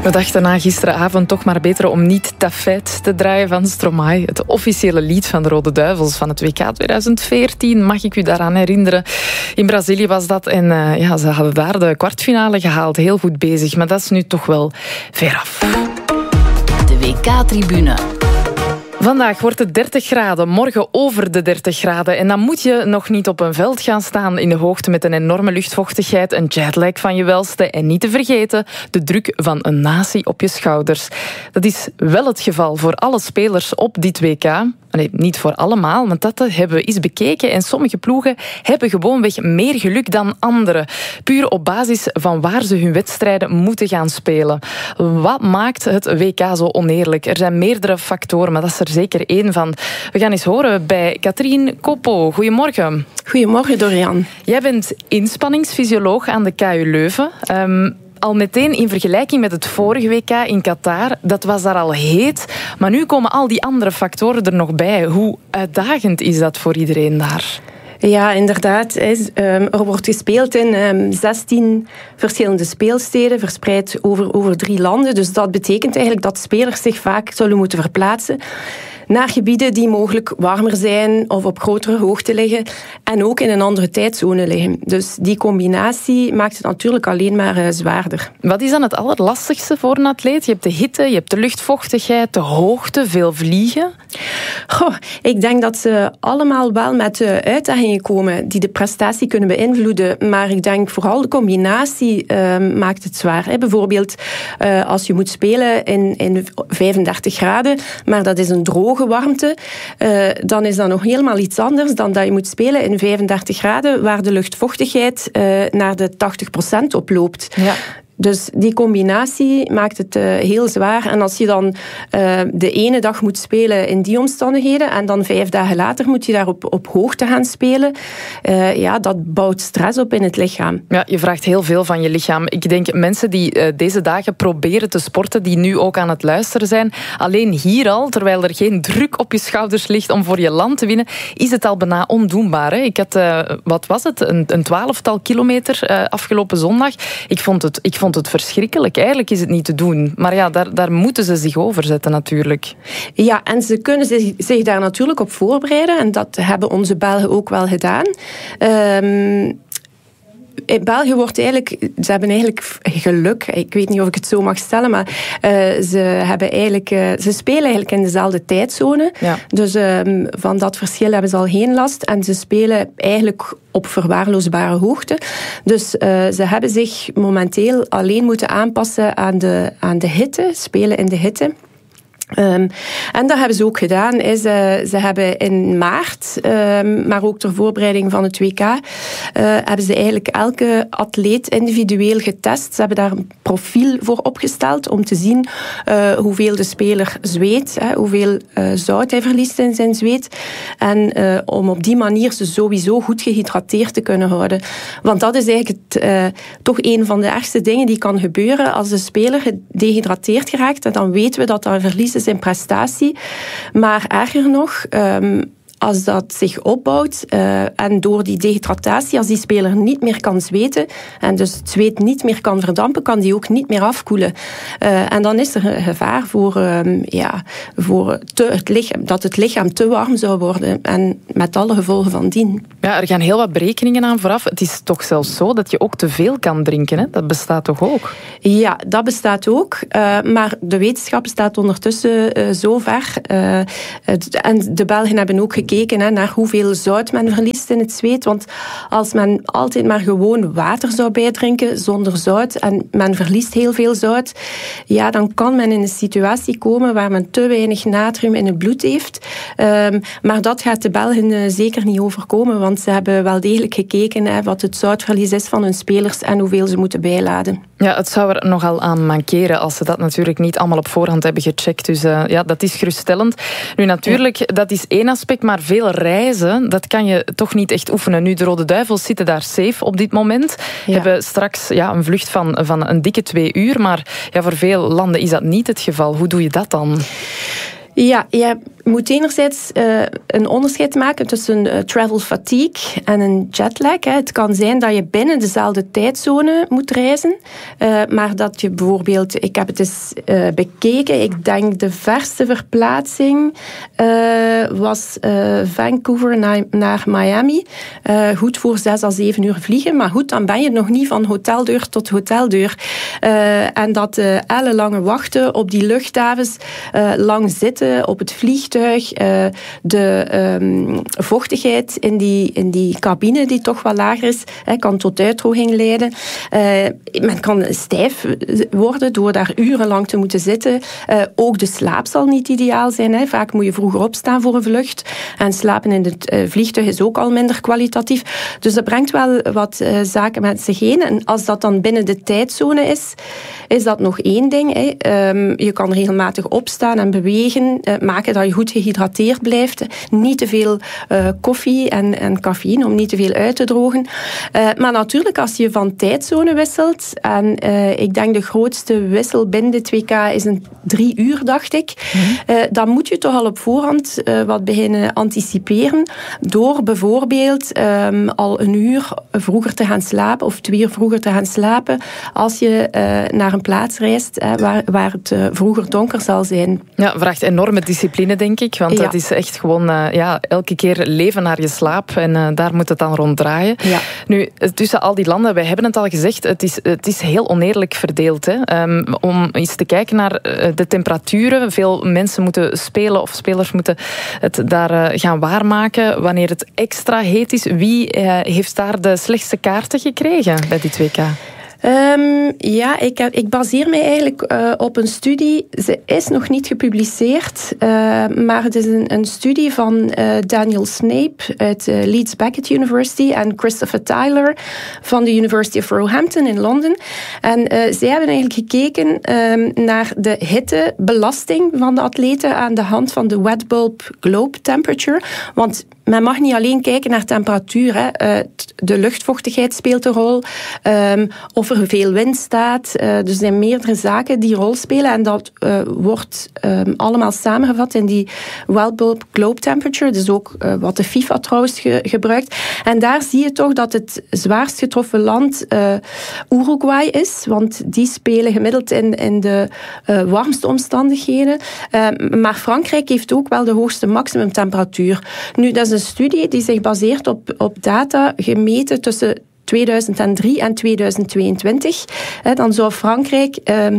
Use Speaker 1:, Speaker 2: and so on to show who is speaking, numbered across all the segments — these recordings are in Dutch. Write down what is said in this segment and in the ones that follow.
Speaker 1: We dachten na gisteravond toch maar beter om niet Tafet te draaien van Stromae. Het officiële lied van de Rode Duivels van het WK 2014. Mag ik u daaraan herinneren? In Brazilië was dat en ze hadden daar de kwartfinale gehaald. Heel goed bezig, maar dat is nu toch wel veraf.
Speaker 2: De WK-tribune.
Speaker 1: Vandaag wordt het 30 graden, morgen over de 30 graden. En dan moet je nog niet op een veld gaan staan in de hoogte met een enorme luchtvochtigheid, een jetlag van je welste en niet te vergeten de druk van een natie op je schouders. Dat is wel het geval voor alle spelers op dit WK. Nee, niet voor allemaal, want dat hebben we eens bekeken. En sommige ploegen hebben gewoonweg meer geluk dan anderen. Puur op basis van waar ze hun wedstrijden moeten gaan spelen. Wat maakt het WK zo oneerlijk? Er zijn meerdere factoren, maar dat is er zeker één van. We gaan eens horen bij Katrien Kopo. Goedemorgen.
Speaker 3: Goedemorgen, Dorian.
Speaker 1: Jij bent inspanningsfysioloog aan de KU Leuven. Al meteen in vergelijking met het vorige WK in Qatar, dat was daar al heet. Maar nu komen al die andere factoren er nog bij. Hoe uitdagend is dat voor iedereen daar?
Speaker 3: Ja, inderdaad. Er wordt gespeeld in 16 verschillende speelsteden, verspreid over 3 landen. Dus dat betekent eigenlijk dat spelers zich vaak zullen moeten verplaatsen naar gebieden die mogelijk warmer zijn of op grotere hoogte liggen en ook in een andere tijdzone liggen. Dus die combinatie maakt het natuurlijk alleen maar zwaarder.
Speaker 1: Wat is dan het allerlastigste voor een atleet? Je hebt de hitte, je hebt de luchtvochtigheid, de hoogte, veel vliegen.
Speaker 3: Ik denk dat ze allemaal wel met uitdagingen komen die de prestatie kunnen beïnvloeden. Maar ik denk vooral de combinatie maakt het zwaar. Bijvoorbeeld als je moet spelen in 35 graden, maar dat is een droge warmte, dan is dat nog helemaal iets anders dan dat je moet spelen in 35 graden waar de luchtvochtigheid naar de 80% oploopt. Ja. Dus die combinatie maakt het heel zwaar. En als je dan de ene dag moet spelen in die omstandigheden en dan 5 dagen later moet je daar op hoogte gaan spelen, dat bouwt stress op in het lichaam.
Speaker 1: Ja, je vraagt heel veel van je lichaam. Ik denk mensen die deze dagen proberen te sporten, die nu ook aan het luisteren zijn, alleen hier al, terwijl er geen druk op je schouders ligt om voor je land te winnen, is het al bijna ondoenbaar. Hè? Ik had, wat was het, een 12-tal kilometer afgelopen zondag. Ik vond het verschrikkelijk. Eigenlijk is het niet te doen. Maar ja, daar moeten ze zich over zetten natuurlijk. Ja,
Speaker 3: en ze kunnen zich daar natuurlijk op voorbereiden. En dat hebben onze Belgen ook wel gedaan. In België ze hebben eigenlijk geluk. Ik weet niet of ik het zo mag stellen, maar ze spelen eigenlijk in dezelfde tijdzone. Ja. Dus van dat verschil hebben ze al geen last. En ze spelen eigenlijk op verwaarloosbare hoogte. Dus ze hebben zich momenteel alleen moeten aanpassen aan de hitte, spelen in de hitte. En dat hebben ze ook gedaan. Ze hebben in maart, maar ook ter voorbereiding van het WK, hebben ze eigenlijk elke atleet individueel getest. Ze hebben daar een profiel voor opgesteld om te zien hoeveel de speler zweet, hoeveel zout hij verliest in zijn zweet. En om op die manier ze sowieso goed gehydrateerd te kunnen houden. Want dat is eigenlijk toch een van de ergste dingen die kan gebeuren als de speler gedehydrateerd geraakt. En dan weten we dat er verlies is in prestatie. Maar erger nog, als dat zich opbouwt en door die dehydratatie, als die speler niet meer kan zweten en dus het zweet niet meer kan verdampen, kan die ook niet meer afkoelen. En dan is er een gevaar voor het lichaam te warm zou worden en met alle gevolgen van dien.
Speaker 1: Ja, er gaan heel wat berekeningen aan vooraf. Het is toch zelfs zo dat je ook te veel kan drinken, hè? Dat bestaat toch ook?
Speaker 3: Ja, dat bestaat ook. Maar de wetenschap staat ondertussen zo ver. En de Belgen hebben ook gekeken naar hoeveel zout men verliest in het zweet. Want als men altijd maar gewoon water zou bijdrinken zonder zout en men verliest heel veel zout, ja, dan kan men in een situatie komen waar men te weinig natrium in het bloed heeft. Maar dat gaat de Belgen zeker niet overkomen, want ze hebben wel degelijk gekeken wat het zoutverlies is van hun spelers en hoeveel ze moeten bijladen.
Speaker 1: Ja, het zou er nogal aan mankeren als ze dat natuurlijk niet allemaal op voorhand hebben gecheckt. Dus dat is geruststellend. Nu natuurlijk, dat is één aspect, maar veel reizen, dat kan je toch niet echt oefenen. Nu, de Rode Duivels zitten daar safe op dit moment. Ja. Hebben straks een vlucht van een dikke 2 uur, maar voor veel landen is dat niet het geval. Hoe doe je dat dan?
Speaker 3: Ja, moet enerzijds een onderscheid maken tussen travel fatigue en een jetlag. Het kan zijn dat je binnen dezelfde tijdzone moet reizen, maar dat je bijvoorbeeld, ik heb het eens bekeken, ik denk de verste verplaatsing was Vancouver naar Miami. Goed voor 6 à 7 uur vliegen, maar goed, dan ben je nog niet van hoteldeur tot hoteldeur. En dat ellenlange wachten op die luchthavens, lang zitten op het vliegtuig, de vochtigheid in die cabine die toch wat lager is, kan tot uitdroging leiden. Men kan stijf worden door daar urenlang te moeten zitten. Ook de slaap zal niet ideaal zijn. Vaak moet je vroeger opstaan voor een vlucht. En slapen in het vliegtuig is ook al minder kwalitatief. Dus dat brengt wel wat zaken met zich heen. En als dat dan binnen de tijdzone is dat nog één ding. Je kan regelmatig opstaan en bewegen. Maken dat je goed gehydrateerd blijft. Niet te veel koffie en cafeïne om niet te veel uit te drogen. Maar natuurlijk, als je van tijdzone wisselt, en ik denk de grootste wissel binnen de 2K is een 3 uur, dacht ik. Dan moet je toch al op voorhand wat beginnen anticiperen door bijvoorbeeld al 1 uur vroeger te gaan slapen of 2 uur vroeger te gaan slapen als je naar een plaats reist waar het vroeger donker zal zijn.
Speaker 1: Ja, vraagt enorme discipline, denk ik, want dat is echt gewoon elke keer leven naar je slaap en daar moet het dan rond draaien. Ja. Nu, tussen al die landen, wij hebben het al gezegd, het is heel oneerlijk verdeeld. Om eens te kijken naar de temperaturen. Veel mensen moeten spelen of spelers moeten het daar gaan waarmaken wanneer het extra heet is. Wie heeft daar de slechtste kaarten gekregen bij die 2K?
Speaker 3: Ik baseer mij eigenlijk op een studie. Ze is nog niet gepubliceerd, maar het is een studie van Daniel Snape uit Leeds Beckett University en Christopher Tyler van de University of Roehampton in Londen. En zij hebben eigenlijk gekeken naar de hittebelasting van de atleten aan de hand van de wet bulb globe temperature. Want men mag niet alleen kijken naar temperatuur. De luchtvochtigheid speelt een rol. Of er veel wind staat. Er zijn meerdere zaken die een rol spelen. En dat wordt allemaal samengevat in die wet bulb globe temperature. Dus ook wat de FIFA trouwens gebruikt. En daar zie je toch dat het zwaarst getroffen land Uruguay is. Want die spelen gemiddeld in de warmste omstandigheden. Maar Frankrijk heeft ook wel de hoogste maximumtemperatuur. Nu, dat is een studie die zich baseert op data gemeten tussen 2003 en 2022. Dan zou Frankrijk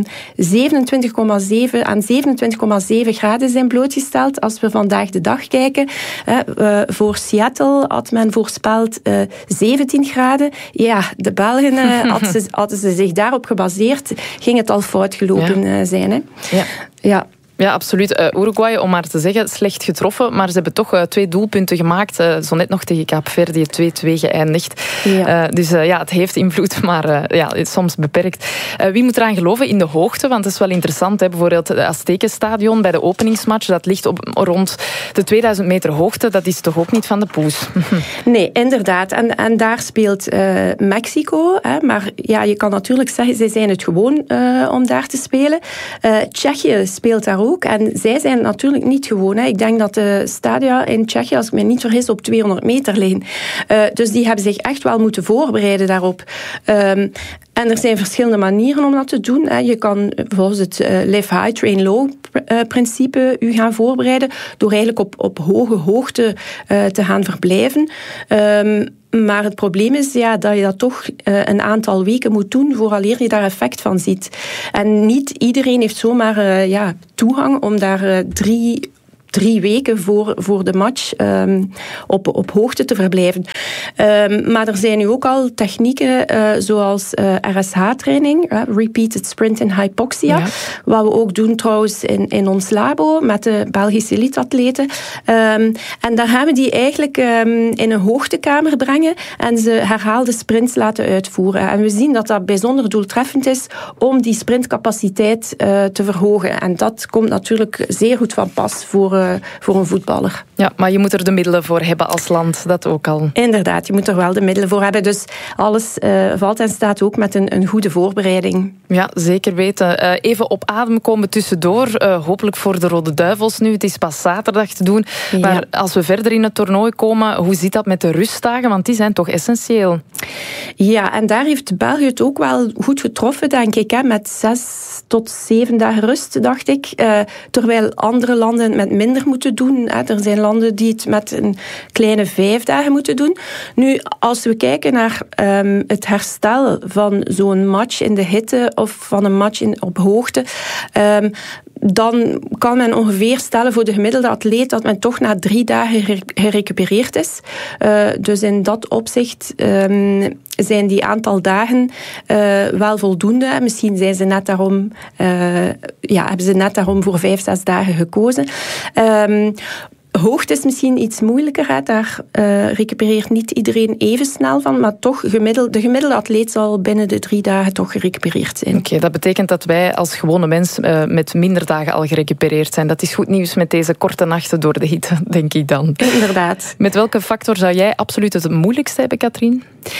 Speaker 3: 27,7 aan 27,7 graden zijn blootgesteld. Als we vandaag de dag kijken. Voor Seattle had men voorspeld 17 graden. Ja, de Belgen, hadden ze zich daarop gebaseerd, ging het al fout gelopen zijn. Hè? Ja.
Speaker 1: Ja, absoluut. Uruguay, om maar te zeggen, slecht getroffen. Maar ze hebben toch 2 doelpunten gemaakt. Zo net nog tegen Kaapverdië 2-2 geëindigd. Ja. Dus het heeft invloed, maar soms beperkt. Wie moet eraan geloven in de hoogte? Want het is wel interessant. Bijvoorbeeld het Aztekenstadion bij de openingsmatch. Dat ligt op rond de 2000 meter hoogte. Dat is toch ook niet van de poes?
Speaker 3: Nee, inderdaad. En daar speelt Mexico. Maar ja, je kan natuurlijk zeggen, zij zijn het gewoon om daar te spelen. Tsjechië speelt daar ook. En zij zijn natuurlijk niet gewoon. Ik denk dat de stadia in Tsjechië, als ik me niet vergis, op 200 meter liggen. Dus die hebben zich echt wel moeten voorbereiden daarop. En er zijn verschillende manieren om dat te doen. Je kan volgens het live high, train low principe u gaan voorbereiden door eigenlijk op hoge hoogte te gaan verblijven. Maar het probleem is dat je dat toch een aantal weken moet doen vooraleer je daar effect van ziet. En niet iedereen heeft zomaar toegang om daar 3 weken voor de match op hoogte te verblijven. Maar er zijn nu ook al technieken zoals RSH-training, Repeated Sprint in Hypoxia, wat we ook doen trouwens in ons labo met de Belgische elite-atleten. En daar gaan we die eigenlijk in een hoogtekamer brengen en ze herhaalde sprints laten uitvoeren. En we zien dat dat bijzonder doeltreffend is om die sprintcapaciteit te verhogen. En dat komt natuurlijk zeer goed van pas voor voor een voetballer.
Speaker 1: Ja, maar je moet er de middelen voor hebben als land, dat ook al.
Speaker 3: Inderdaad, je moet er wel de middelen voor hebben. Dus alles valt en staat ook met een goede voorbereiding.
Speaker 1: Ja, zeker weten. Even op adem komen tussendoor. Hopelijk voor de Rode Duivels nu. Het is pas zaterdag te doen. Ja. Maar als we verder in het toernooi komen, hoe zit dat met de rustdagen? Want die zijn toch essentieel.
Speaker 3: Ja, en daar heeft België het ook wel goed getroffen, denk ik. Hè, met 6 tot 7 dagen rust, dacht ik. Terwijl andere landen het met minder moeten doen. Hè. Er zijn landen die het met een kleine 5 dagen moeten doen. Nu, als we kijken naar het herstel van zo'n match in de hitte of van een match op hoogte, dan kan men ongeveer stellen voor de gemiddelde atleet dat men toch na 3 dagen gerecupereerd is. Dus in dat opzicht zijn die aantal dagen wel voldoende. Misschien zijn ze net daarom, hebben ze net daarom voor 5-6 dagen gekozen. Hoogte is misschien iets moeilijker. Hè. Daar recupereert niet iedereen even snel van. Maar toch, de gemiddelde atleet zal binnen de 3 dagen toch gerecupereerd zijn.
Speaker 1: Oké, dat betekent dat wij als gewone mens met minder dagen al gerecupereerd zijn. Dat is goed nieuws met deze korte nachten door de hitte, denk ik dan.
Speaker 3: Inderdaad.
Speaker 1: Met welke factor zou jij absoluut het moeilijkste hebben, Katrien?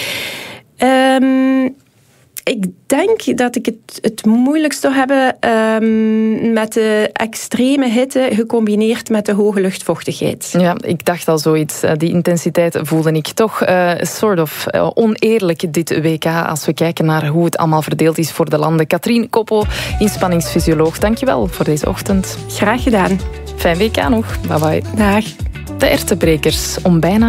Speaker 3: Ik denk dat ik het moeilijkst zou hebben met de extreme hitte gecombineerd met de hoge luchtvochtigheid.
Speaker 1: Ja, ik dacht al zoiets. Die intensiteit voelde ik toch oneerlijk dit WK als we kijken naar hoe het allemaal verdeeld is voor de landen. Katrien Koppo, inspanningsfysioloog, dankjewel voor deze ochtend.
Speaker 3: Graag gedaan.
Speaker 1: Fijn WK nog. Bye bye.
Speaker 3: Dag.
Speaker 1: De Erwtenbrekers om bijna